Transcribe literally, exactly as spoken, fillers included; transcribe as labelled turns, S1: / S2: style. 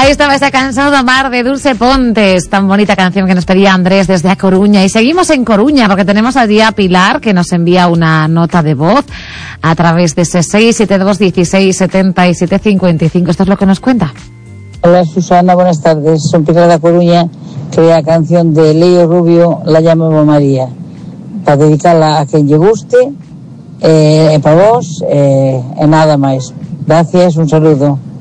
S1: Ahí estaba esa Cansado de Amar de Dulce Pontes, tan bonita canción que nos pedía Andrés desde A Coruña. Y seguimos en Coruña porque tenemos allí a Pilar, que nos envía una nota de voz a través de ese seis siete dos dieciséis setenta y siete cincuenta y cinco. Esto es lo que nos cuenta.
S2: Hola Susana, buenas tardes. Soy Pilar de A Coruña, que la canción de Leo Rubio la llamamos María, para dedicarla a quien le guste, eh, para vos, eh, e nada máis. Gracias, un saludo.